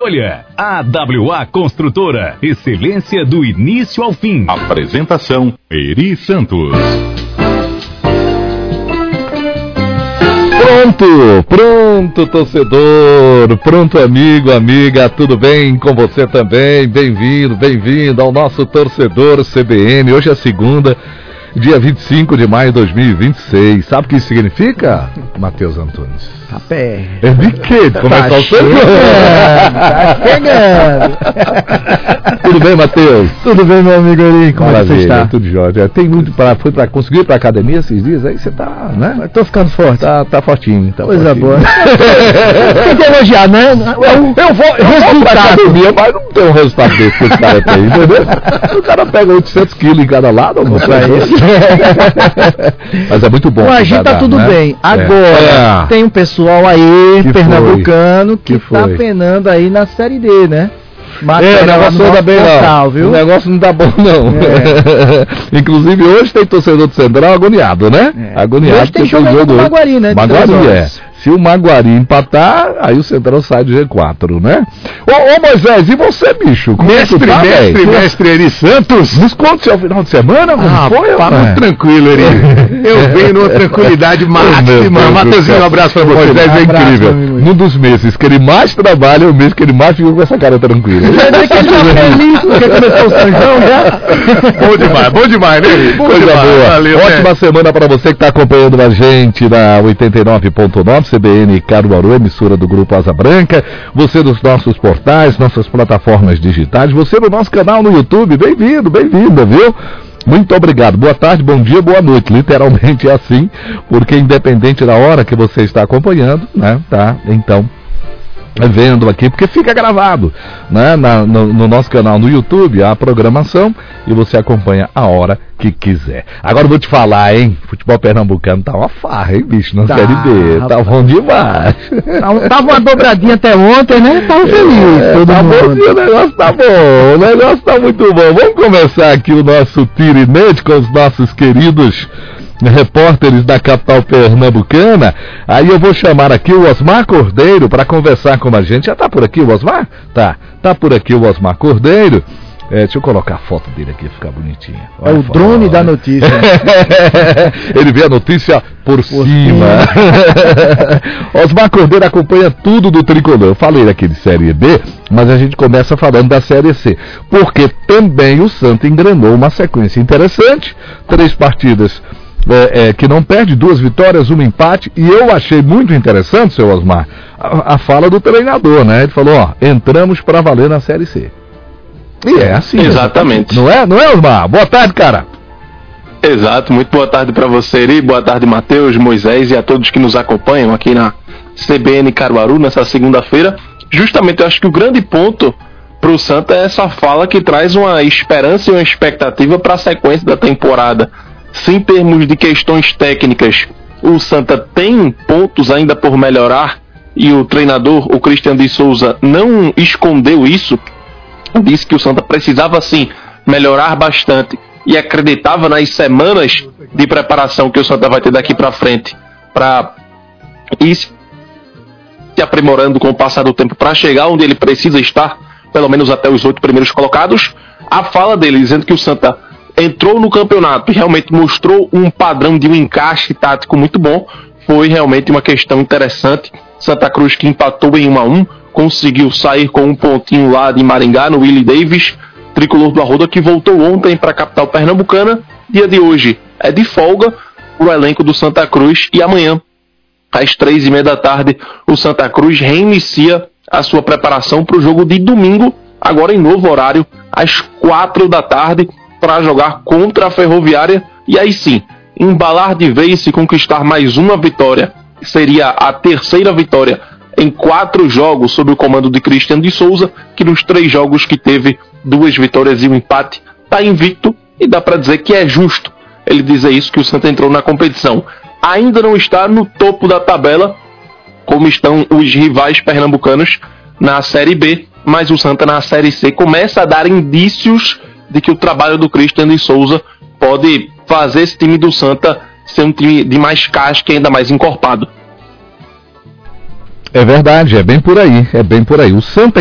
Olha, AWA Construtora, excelência do início ao fim. Apresentação, Eri Santos. Pronto, torcedor, pronto, amigo, amiga, tudo bem com você também? Bem-vindo ao nosso Torcedor CBN. Hoje é segunda, dia 25 de maio de 2026. Sabe o que isso significa, Matheus Antunes? Rapé. É de quê? De começar o segundo. Tá chegando. Tudo bem, Matheus? Tudo bem, meu amigo Eri? Como é que você está? Tudo jóia. Tem muito conseguiu ir pra academia esses dias? Aí você tá, né? Tô ficando forte. Tá fortinho. Coisa boa. Tem que elogiar, né? Eu vou pra academia, mas não tem um resultado desse que esse cara tem, entendeu? O cara pega 800 quilos em cada lado, não pra isso. Mas é muito bom. Com a gente tá tudo bem. Agora, tem um pessoal aí, pernambucano, que tá penando aí na Série D, né? O negócio não dá bem não, viu? O negócio não dá bom não. Inclusive hoje tem torcedor do Central agoniado, né? Agoniado. Hoje tem jogo do Maguari, né? Maguari, Se o Maguari empatar, aí o Central sai do G4, né? Ô Moisés, e você, bicho? Mestre Eri Santos? Nos conta seu final de semana, como foi? Muito tranquilo, Eri. Eu venho numa tranquilidade máxima. Matheusinho, um abraço pra você. Moisés é incrível. Num dos meses que ele mais trabalha, é o mês que ele mais fica com essa cara tranquila. Quer dizer que ele tá feliz porque começou o São João já? Bom demais, né, Eri? Coisa boa. Valeu, ótima semana pra você que tá acompanhando a gente na 89.9. CBN Caruaru, emissora do Grupo Asa Branca, você dos nossos portais, nossas plataformas digitais, você no nosso canal no YouTube, bem-vinda, viu? Muito obrigado, boa tarde, bom dia, boa noite, literalmente é assim, porque independente da hora que você está acompanhando, né, tá, então, vendo aqui, porque fica gravado, né, no nosso canal no YouTube, a programação, e você acompanha a hora que quiser. Agora eu vou te falar, hein, futebol pernambucano tá uma farra, hein, bicho, na Série B, tá bom demais. Tava uma dobradinha até ontem, né, tava feliz. Tá bom, o negócio tá bom, o negócio tá muito bom. Vamos começar aqui o nosso tirinete com os nossos queridos repórteres da capital pernambucana. Aí eu vou chamar aqui o Osmar Cordeiro para conversar com a gente. Já tá por aqui o Osmar? Tá por aqui o Osmar Cordeiro. Deixa eu colocar a foto dele aqui, ficar bonitinha. Olha, é o drone da notícia. Ele vê a notícia por cima. Osmar Cordeiro acompanha tudo do Tricolor. Eu falei aqui de Série B, mas a gente começa falando da Série C. Porque também o Santa engrenou uma sequência interessante. 3 partidas que não perde, 2 vitórias, 1 empate. E eu achei muito interessante, seu Osmar, a fala do treinador, né? Ele falou, entramos para valer na Série C. E é assim. Exatamente. Não é, Osmar? Boa tarde, cara. Exato, muito boa tarde para você, Eri, boa tarde, Matheus, Moisés e a todos que nos acompanham aqui na CBN Caruaru nessa segunda-feira. Justamente, eu acho que o grande ponto para o Santa é essa fala que traz uma esperança e uma expectativa para a sequência da temporada. Se em termos de questões técnicas, o Santa tem pontos ainda por melhorar e o treinador, o Cristian de Souza, não escondeu isso, disse que o Santa precisava sim melhorar bastante e acreditava nas semanas de preparação que o Santa vai ter daqui para frente para ir se aprimorando com o passar do tempo para chegar onde ele precisa estar, pelo menos até os 8 primeiros colocados. A fala dele dizendo que o Santa entrou no campeonato e realmente mostrou um padrão de um encaixe tático muito bom, foi realmente uma questão interessante. Santa Cruz, que empatou em 1-1, conseguiu sair com um pontinho lá de Maringá, no Willie Davis, tricolor do Arruda, que voltou ontem para a capital pernambucana. Dia de hoje é de folga para o elenco do Santa Cruz e amanhã, às 3h30 da tarde, o Santa Cruz reinicia a sua preparação para o jogo de domingo, agora em novo horário, às 4 da tarde, para jogar contra a Ferroviária e aí sim, embalar de vez e conquistar mais uma vitória. Seria a terceira vitória em 4 jogos sob o comando de Cristian de Souza, que nos 3 jogos que teve 2 vitórias e 1 empate, está invicto e dá para dizer que é justo ele dizer isso, que o Santa entrou na competição. Ainda não está no topo da tabela, como estão os rivais pernambucanos na Série B, mas o Santa na Série C começa a dar indícios de que o trabalho do Cristian de Souza pode fazer esse time do Santa ser um time de mais casca e ainda mais encorpado. É verdade, é bem por aí. O Santa